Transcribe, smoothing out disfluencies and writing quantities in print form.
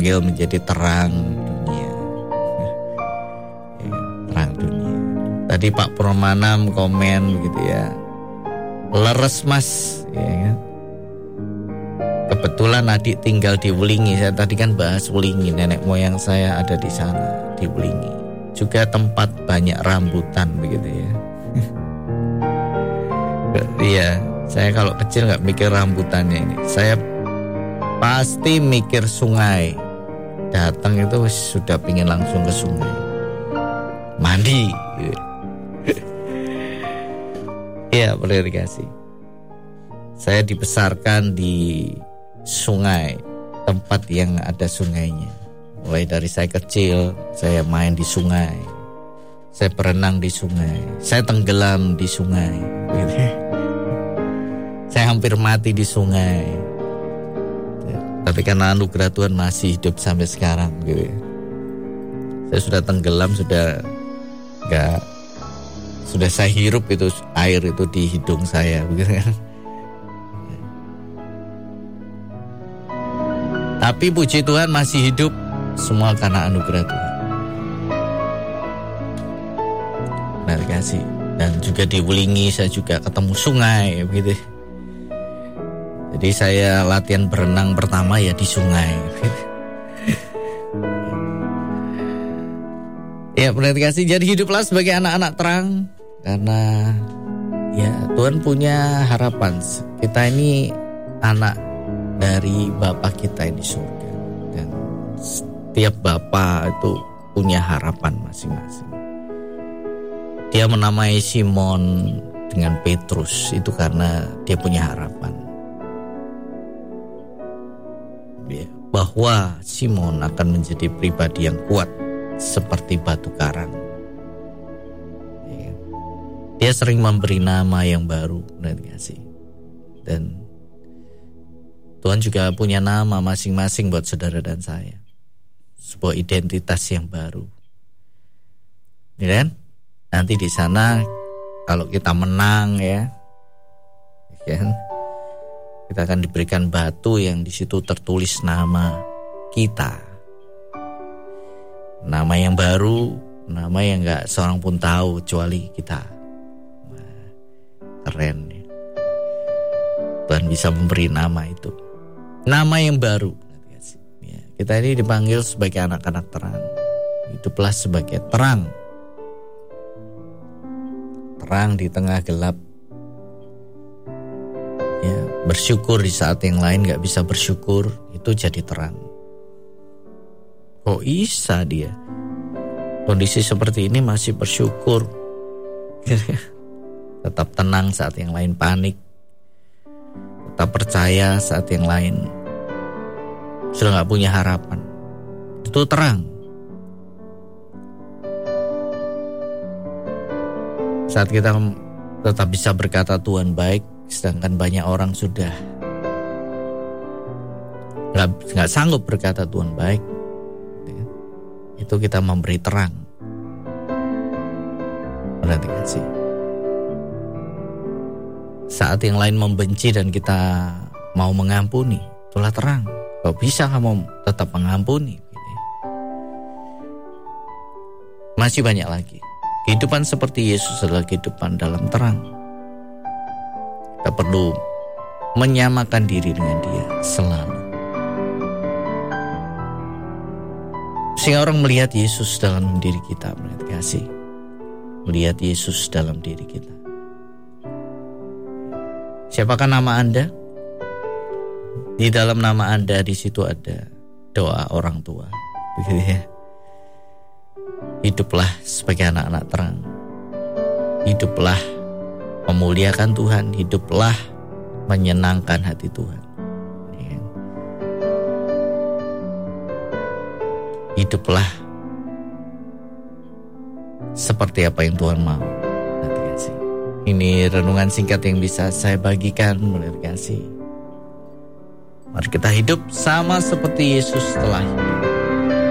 dipanggil menjadi terang dunia. Terang dunia. Tadi Pak Purmanam komen begitu ya. Leres Mas, ya kan? Kebetulan adik tinggal di Wulingi. Saya tadi kan bahas Wulingi, nenek moyang saya ada di sana, di Wulingi. Juga tempat banyak rambutan begitu ya. Iya, saya kalau kecil nggak mikir rambutannya ini. Saya pasti mikir sungai. Datang itu sudah pingin langsung ke sungai. Mandi. Iya, beririasi. Saya dibesarkan di sungai, tempat yang ada sungainya. Mulai dari saya kecil, saya main di sungai. Saya berenang di sungai. Saya tenggelam di sungai. Saya hampir mati di sungai. Tapi karena anugerah Tuhan masih hidup sampai sekarang gitu. Saya sudah tenggelam, sudah saya hirup itu air itu di hidung saya begitu kan. Tapi puji Tuhan masih hidup, semua karena anugerah Tuhan. Terima kasih. Dan juga di Wulingi saya juga ketemu sungai begitu. Jadi saya latihan berenang pertama ya di sungai. Ya, terima kasih. Jadi hiduplah sebagai anak-anak terang karena ya Tuhan punya harapan. Kita ini anak dari Bapa kita ini surga, dan setiap Bapa itu punya harapan masing-masing. Dia menamai Simon dengan Petrus itu karena dia punya harapan ya, bahwa Simon akan menjadi pribadi yang kuat seperti batu karang ya. Dia sering memberi nama yang baru dan Tuhan juga punya nama masing-masing buat saudara dan saya. Sebuah identitas yang baru. Ya kan? Nanti di sana kalau kita menang ya kan? Kita akan diberikan batu yang di situ tertulis nama kita. Nama yang baru, nama yang enggak seorang pun tahu kecuali kita. Wah, keren ya. Tuhan bisa memberi nama itu. Nama yang baru. Ya, kita ini dipanggil sebagai anak-anak terang. Hiduplah sebagai terang. Terang di tengah gelap. Ya, bersyukur di saat yang lain gak bisa bersyukur, itu jadi terang. Kok bisa dia? Kondisi seperti ini masih bersyukur. Tetap tenang saat yang lain panik. Tetap percaya saat yang lain sudah gak punya harapan. Itu terang. Saat kita tetap bisa berkata Tuhan baik, sedangkan banyak orang sudah gak sanggup berkata Tuhan baik, itu kita memberi terang. Perhatikan sih. Saat yang lain membenci dan kita mau mengampuni, itulah terang. Kok bisa kamu tetap mengampuni? Masih banyak lagi. Kehidupan seperti Yesus adalah kehidupan dalam terang. Kita perlu menyamakan diri dengan Dia selalu. Sehingga orang melihat Yesus dalam diri kita, melihat kasih. Melihat Yesus dalam diri kita. Siapakah nama Anda? Di dalam nama Anda di situ ada doa orang tua. Begitu ya. Hiduplah sebagai anak-anak terang. Hiduplah memuliakan Tuhan. Hiduplah menyenangkan hati Tuhan. Hiduplah seperti apa yang Tuhan mau. Ini renungan singkat yang bisa saya bagikan. Mari kita hidup sama seperti Yesus telah hidup.